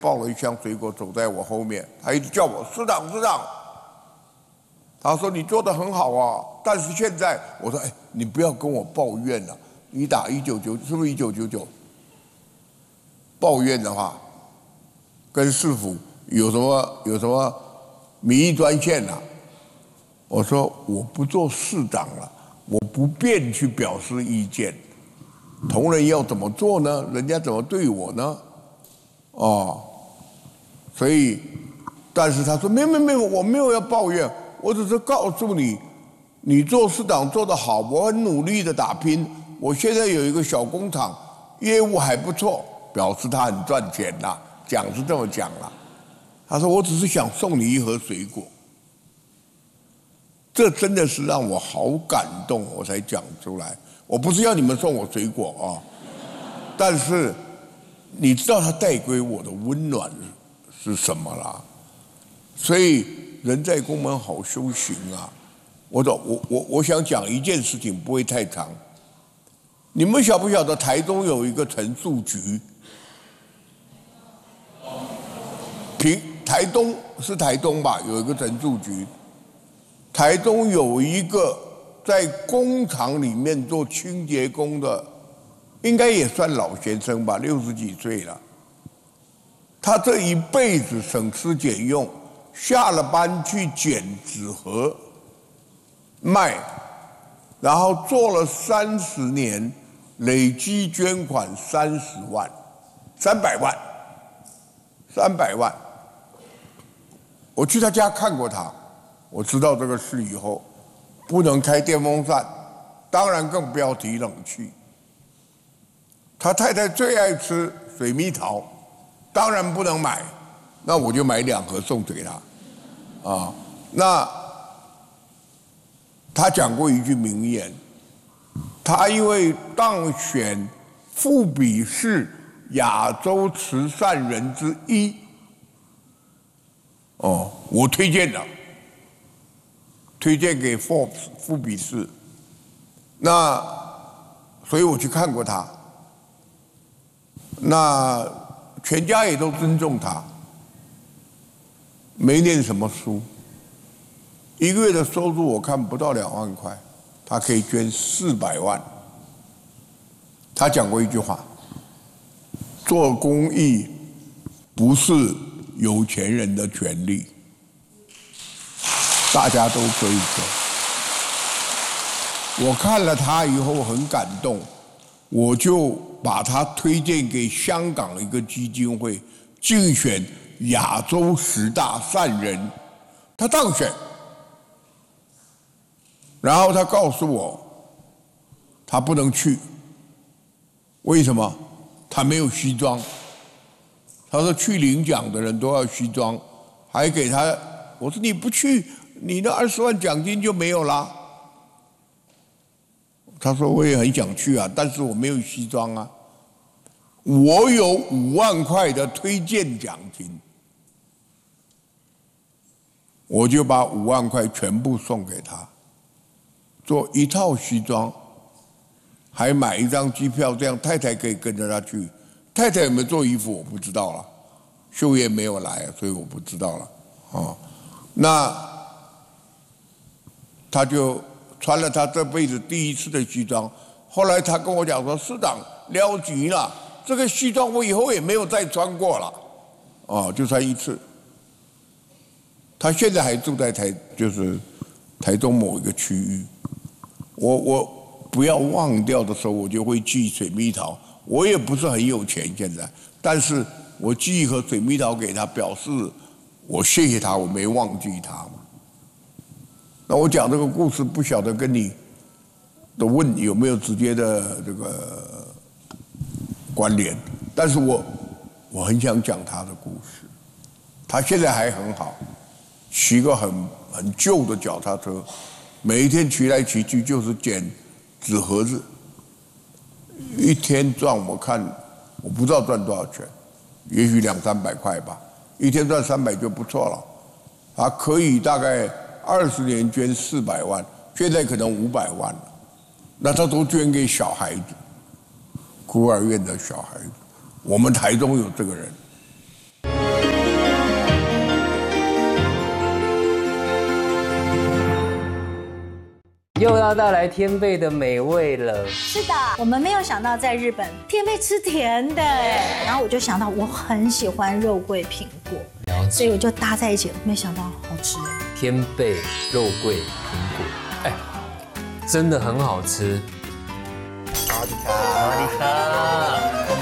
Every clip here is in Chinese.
抱了一箱水果走在我后面，他一直叫我师长师长。他说你做得很好啊，但是现在我说哎，你不要跟我抱怨了，你打199是不是1999？抱怨的话，跟市府有什么民意专线啊？我说我不做市长了，我不便去表示意见。同仁要怎么做呢？人家怎么对我呢？哦，所以，但是他说没有，我没有要抱怨，我只是告诉你，你做市长做得好，我很努力的打拼，我现在有一个小工厂，业务还不错，表示他很赚钱啦，讲是这么讲啦。他说我只是想送你一盒水果，这真的是让我好感动，我才讲出来。我不是要你们送我水果啊，但是你知道他带给我的温暖是什么啦？所以人在宫门好修行啊。我想讲一件事情，不会太长。你们晓不晓得台中有一个陈述局？台东是台东吧？有一个陈述局。台中有一个在工厂里面做清洁工的，应该也算老先生吧，60几岁了。他这一辈子省吃俭用，下了班去捡纸盒卖，然后做了30年，累积捐款300万。我去他家看过他，我知道这个事以后，不能开电风扇，当然更不要提冷气。他太太最爱吃水蜜桃，当然不能买，那我就买2盒送给他。啊，那他讲过一句名言，他因为当选富比士亚洲慈善人之一。哦，我推荐的，推荐给富比士。那所以我去看过他，那全家也都尊重他。没念什么书，一个月的收入我看不到2万块，他可以捐400万。他讲过一句话：做公益不是有钱人的权利，大家都可以做。我看了他以后很感动，我就把他推荐给香港一个基金会，竞选亚洲10大善人，他当选。然后他告诉我，他不能去，为什么？他没有西装。他说去领奖的人都要西装，还给他。我说你不去，你那20万奖金就没有啦。他说我也很想去啊，但是我没有西装啊。我有5万块的推荐奖金，我就把5万块全部送给他，做1套西装，还买1张机票，这样太太可以跟着他去。太太有没有做衣服我不知道了，秀叶没有来，所以我不知道了。哦，那他就穿了他这辈子第一次的西装。后来他跟我讲说：“师长了急了，这个西装我以后也没有再穿过了，哦，就穿1次。”他现在还住在就是台中某一个区域。我不要忘掉的时候，我就会寄水蜜桃。我也不是很有钱现在，但是我寄1盒水蜜桃给他，表示我谢谢他，我没忘记他。那我讲这个故事，不晓得跟你的问有没有直接的这个关联，但是我很想讲他的故事。他现在还很好，骑个很旧的脚踏车，每一天骑来骑去就是捡纸盒子。一天赚我不知道赚多少钱，也许200-300块吧，一天赚300就不错了。他可以大概20年捐400万，现在可能500万了。那他都捐给小孩子，孤儿院的小孩子。我们台中有这个人。 又要带来天贝的美味了。 是的，我们没有想到在日本天贝吃甜的，然后我就想到我很喜欢肉桂苹果，所以我就搭在一起，没想到好吃。 天贝、肉桂、苹果，哎，真的很好吃。萨瓦迪卡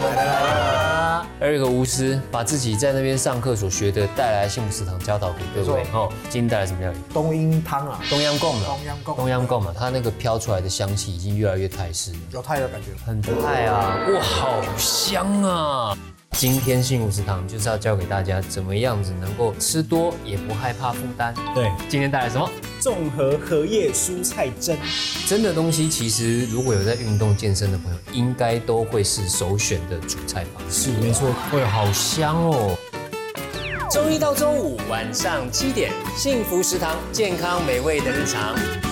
，Eric 无私把自己在那边上课所学的带来幸福食堂教导给各位。哦，今天带来什么料理？ 冬阴汤啊， 东阳贡嘛， 东阳贡嘛，它那个飘出来的香气已经越来越泰式了， 有泰的感觉， 很泰啊！哇，好香啊！今天幸福食堂就是要教给大家怎么样子能够吃多也不害怕负担。 对， 今天带来什么？ 综合荷叶蔬菜蒸。 蒸的东西其实如果有在运动健身的朋友，应该都会是首选的主菜吧？ 是，没错。 会好香哦！周一到周五晚上7点，幸福食堂健康美味的日常。